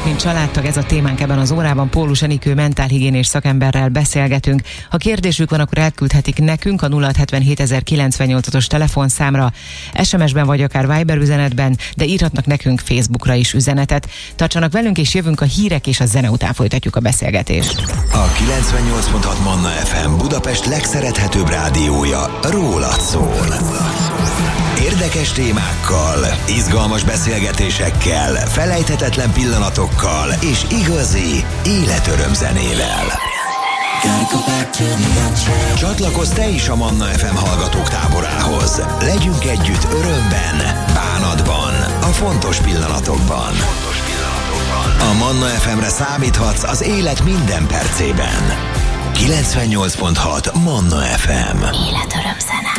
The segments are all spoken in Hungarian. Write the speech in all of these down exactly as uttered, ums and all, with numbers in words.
mint családtag, ez a témánk ebben az órában. Pólus Enikő mentálhigiénés szakemberrel beszélgetünk. Ha kérdésük van, akkor elküldhetik nekünk a nulla hat hetvenhét ezerkilencvennyolcas telefonszámra, es em es-ben vagy akár Viber üzenetben, de írhatnak nekünk Facebookra is üzenetet. Tartsanak velünk, és jövünk a hírek és a zene után folytatjuk a beszélgetést. A kilencvennyolc pont hat Manna ef em Budapest legszerethetőbb rádiója rólad szól. Érdekes témákkal, izgalmas beszélgetésekkel, felejthetetlen pillanatokkal és igazi életörömzenével. Csatlakozz te is a Manna ef em hallgatók táborához. Legyünk együtt örömben, bánatban, a fontos pillanatokban. A Manna ef emre számíthatsz az élet minden percében. kilencvennyolc pont hat Manna ef em. Életörömzene.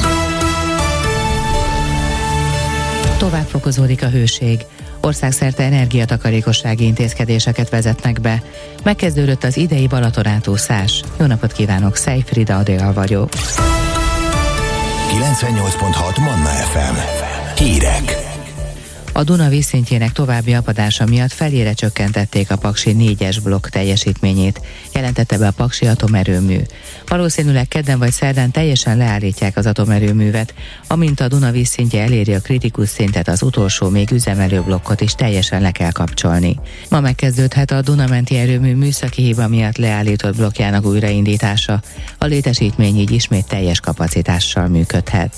Tovább fokozódik a hőség. Országszerte energiatakarékossági intézkedéseket vezetnek be. Megkezdődött az idei Balatonátúszás. Jó napot kívánok, Szej Frida Adél vagyok. kilencvennyolc pont hat Manna ef em. Hírek. A Duna vízszintjének további apadása miatt felére csökkentették a Paksi négyes blokk teljesítményét, jelentette be a Paksi atomerőmű. Valószínűleg kedden vagy szerdán teljesen leállítják az atomerőművet, amint a Duna vízszintje eléri a kritikus szintet, az utolsó még üzemelő blokkot is teljesen le kell kapcsolni. Ma megkezdődhet a Dunamenti erőmű műszaki hiba miatt leállított blokkjának újraindítása, a létesítmény így ismét teljes kapacitással működhet.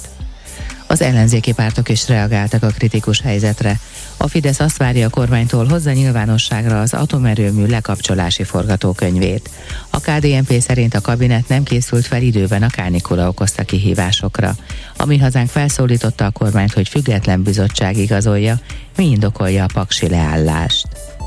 Az ellenzéki pártok is reagáltak a kritikus helyzetre. A Fidesz azt várja a kormánytól, hozza nyilvánosságra az atomerőmű lekapcsolási forgatókönyvét. A ká dé en pé szerint a kabinet nem készült fel időben a kánikula okozta kihívásokra. A Mi Hazánk felszólította a kormányt, hogy független bizottság igazolja, mi indokolja a paksi leállást.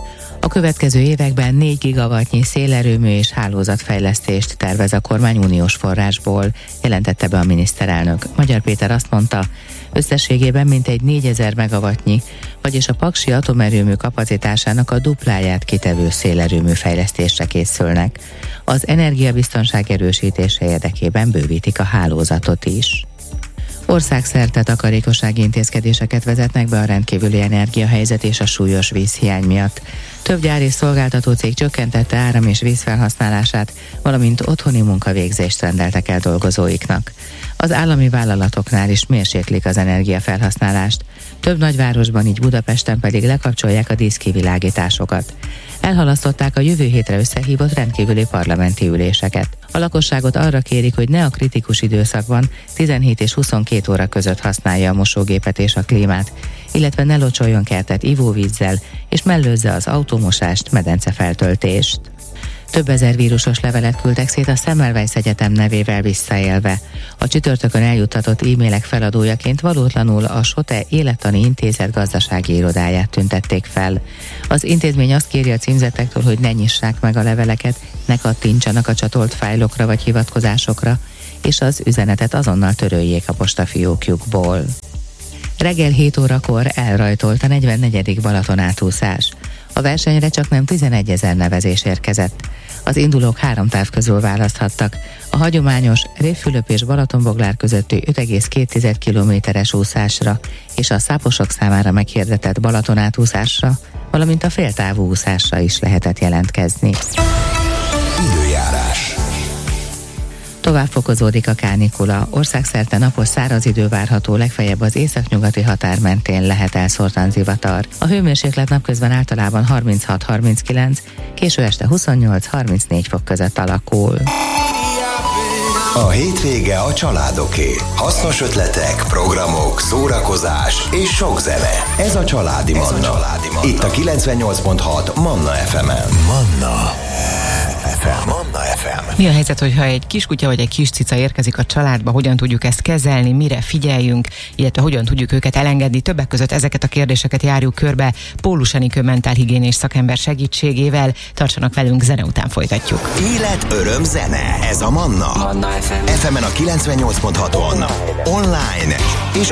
A következő években négy gigawattnyi szélerőmű és hálózatfejlesztést tervez a kormány uniós forrásból, jelentette be a miniszterelnök. Magyar Péter azt mondta, összességében mintegy négyezer megawattnyi, vagyis a paksi atomerőmű kapacitásának a dupláját kitevő szélerőmű fejlesztésre készülnek. Az energiabiztonság erősítése érdekében bővítik a hálózatot is. Országszerte takarékossági intézkedéseket vezetnek be a rendkívüli energiahelyzet és a súlyos vízhiány miatt. Több gyár és szolgáltató cég csökkentette áram- és vízfelhasználását, valamint otthoni munkavégzést rendeltek el dolgozóiknak. Az állami vállalatoknál is mérséklik az energiafelhasználást, több nagyvárosban, így Budapesten pedig lekapcsolják a díszkivilágításokat. Elhalasztották a jövő hétre összehívott rendkívüli parlamenti üléseket. A lakosságot arra kérik, hogy ne a kritikus időszakban tizenhét és huszonkét óra között használja a mosógépet és a klímát, illetve ne locsoljon kertet ivóvízzel, és mellőzze az automosást, medencefeltöltést. Több ezer vírusos levelet küldtek szét a Semmelweis Egyetem nevével visszaélve. A csütörtökön eljuttatott e-mailek feladójaként valótlanul a SOTE Élettani Intézet gazdasági irodáját tüntették fel. Az intézmény azt kéri a címzettektől, hogy ne nyissák meg a leveleket, ne kattintsanak a csatolt fájlokra vagy hivatkozásokra, és az üzenetet azonnal töröljék a postafiókjukból. Reggel hét órakor elrajtolt a negyvennegyedik Balatonátúszás. A versenyre csak nem tizenegyezer nevezés érkezett. Az indulók három táv közül választhattak. A hagyományos Révfülöp és Balatonboglár közötti öt egész két kilométeres úszásra és a száposok számára meghirdetett Balatonátúszásra, valamint a féltávú úszásra is lehetett jelentkezni. Időjárás. Tovább fokozódik a kánikula. Országszerte napos száraz idő várható, legfeljebb az északnyugati határ mentén lehet elszórtan zivatar. A hőmérséklet napközben általában harminchat harminckilenc, késő este huszonnyolc harmincnégy fok között alakul. A hétvége a családoké. Hasznos ötletek, programok, szórakozás és sok zene. Ez a Családi Manna. Ez a Családi Manna. Itt a kilencvennyolc pont hat Manna ef em-en. Manna ef em. Manna ef em. Mi a helyzet, hogyha egy kiskutya vagy egy kis cica érkezik a családba, hogyan tudjuk ezt kezelni, mire figyeljünk, illetve hogyan tudjuk őket elengedni? Többek között ezeket a kérdéseket járjuk körbe Pólus Enikő mentálhigiénés szakember segítségével. Tartsanak velünk, zene után folytatjuk. Élet, öröm, zene. Ez a Manna. Manna ef em. ef em-en a kilencvennyolc pont haton. Online és